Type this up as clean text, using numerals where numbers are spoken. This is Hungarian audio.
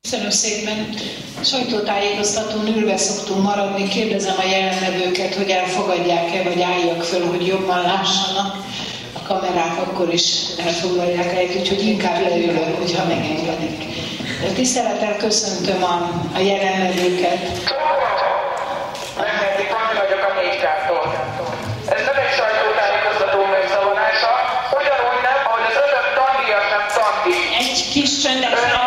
Köszönöm szépen. Sajtótájékoztatón ülve szoktunk maradni. Kérdezem a jelenlevőket, hogy elfogadják-e, vagy álljak föl, hogy jobban lássanak. A kamerák akkor is elfoglalják el, úgyhogy inkább leülök, hogyha megengedik. Tisztelettel köszöntöm a jelenlevőket. Megnehetik, Fanni vagyok a 4K-tól. Ez nem egy sajtótájékoztató megszavazása, ugyanúgy nem, ahogy az önök tandíjas nem tandíj. Egy kis csendet.